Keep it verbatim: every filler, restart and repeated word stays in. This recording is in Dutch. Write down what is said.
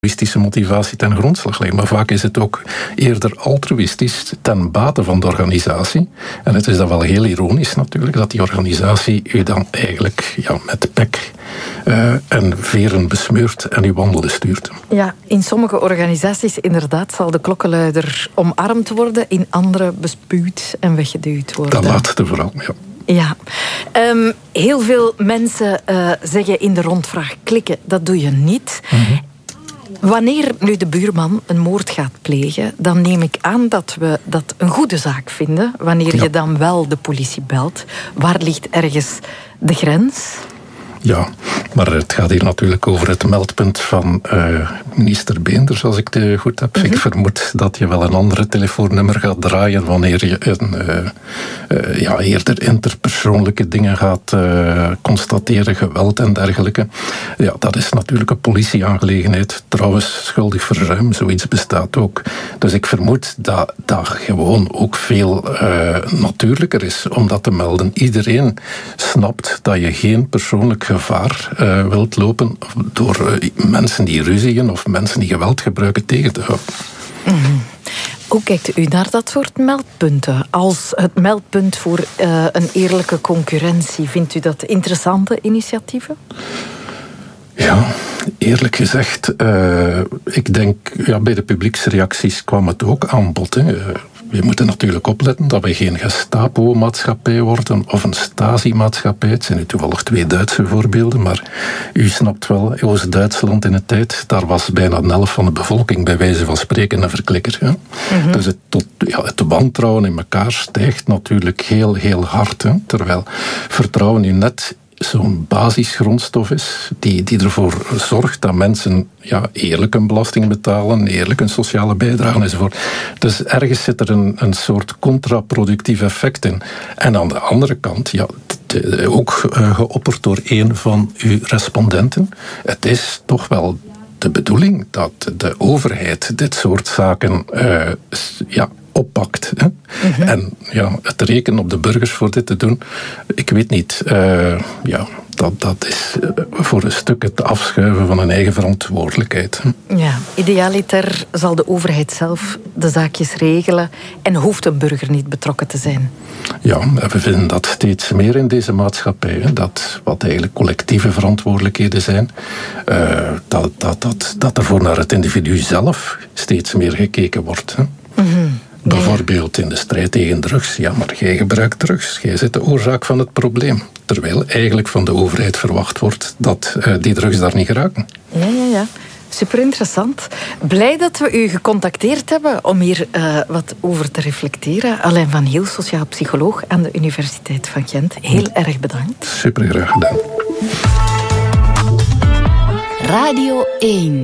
altruïstische motivatie ten grondslag liggen. Maar vaak is het ook eerder altruïstisch ten bate van de organisatie. En het is dan wel heel ironisch natuurlijk dat die organisatie u dan eigenlijk ja, met pek uh, en veren besmeurt en uw wandelen stuurt. Ja, in sommige organisaties inderdaad zal de klokkenluider omarmd worden, in andere bespuwd en weggeduwd worden. Dat laatste vooral, ja. Ja, um, heel veel mensen uh, zeggen in de rondvraag klikken, dat doe je niet. Mm-hmm. Wanneer nu de buurman een moord gaat plegen, dan neem ik aan dat we dat een goede zaak vinden. Wanneer ja. je dan wel de politie belt. Waar ligt ergens de grens? Ja, maar het gaat hier natuurlijk over het meldpunt van uh, minister Beenders, als ik het goed heb. Mm-hmm. Ik vermoed dat je wel een andere telefoonnummer gaat draaien wanneer je een, uh, uh, ja, eerder interpersoonlijke dingen gaat uh, constateren, geweld en dergelijke. Ja, dat is natuurlijk een politieaangelegenheid. Trouwens, schuldig verzuim, zoiets bestaat ook. Dus ik vermoed dat dat gewoon ook veel uh, natuurlijker is om dat te melden. Iedereen snapt dat je geen persoonlijk gevaar uh, wilt lopen door uh, mensen die ruzien of mensen die geweld gebruiken tegen te houden. Mm-hmm. Hoe kijkt u naar dat soort meldpunten? Als het meldpunt voor uh, een eerlijke concurrentie, vindt u dat interessante initiatieven? Ja, eerlijk gezegd, uh, ik denk, ja, bij de publieksreacties kwam het ook aan bod. Hè. Uh, we moeten natuurlijk opletten dat we geen Gestapo-maatschappij worden of een Stasi-maatschappij. Het zijn nu toevallig twee Duitse voorbeelden, maar u snapt wel, Oost-Duitsland in de tijd, daar was bijna een helft van de bevolking bij wijze van spreken een verklikker. Hè. Mm-hmm. Dus het, tot, ja, het wantrouwen in elkaar stijgt natuurlijk heel, heel hard. Hè, terwijl vertrouwen nu net zo'n basisgrondstof is, die, die ervoor zorgt dat mensen ja, eerlijk een belasting betalen, eerlijk een sociale bijdrage enzovoort. Dus ergens zit er een, een soort contraproductief effect in. En aan de andere kant, ja, de, ook uh, geopperd door een van uw respondenten, het is toch wel de bedoeling dat de overheid dit soort zaken uh, ja, oppakt. Hè? Mm-hmm. En ja, het rekenen op de burgers voor dit te doen, ik weet niet. Uh, ja, dat, dat is uh, voor een stuk het afschuiven van een eigen verantwoordelijkheid. Hè? Ja, idealiter zal de overheid zelf de zaakjes regelen en hoeft een burger niet betrokken te zijn. Ja, we vinden dat steeds meer in deze maatschappij. Hè? Dat wat eigenlijk collectieve verantwoordelijkheden zijn, uh, dat, dat, dat, dat ervoor naar het individu zelf steeds meer gekeken wordt. Hè? Mm-hmm. Bijvoorbeeld in de strijd tegen drugs. Ja, maar jij gebruikt drugs. Jij bent de oorzaak van het probleem. Terwijl eigenlijk van de overheid verwacht wordt dat uh, die drugs daar niet geraken. Ja, ja, ja. Super interessant. Blij dat we u gecontacteerd hebben om hier uh, wat over te reflecteren. Alain van Hiel, sociaal psycholoog aan de Universiteit van Gent. Heel ja. erg bedankt. Super graag gedaan. Radio één.